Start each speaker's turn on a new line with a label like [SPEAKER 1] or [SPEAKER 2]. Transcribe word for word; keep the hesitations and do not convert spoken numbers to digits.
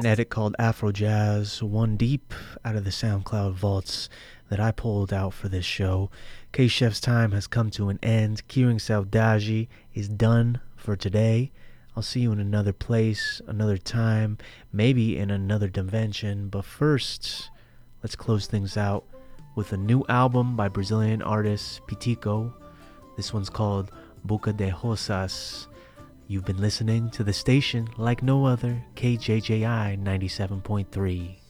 [SPEAKER 1] an edit called Afro Jazz, one deep out of the SoundCloud vaults that I pulled out for this show. K-Chef's time has come to an end. Kirin Saudade is done for today. I'll see you in another place, another time, maybe in another dimension. But first, let's close things out with a new album by Brazilian artist Pitico. This one's called Boca de Rosas. You've been listening to the station like no other, K J J I ninety-seven point three.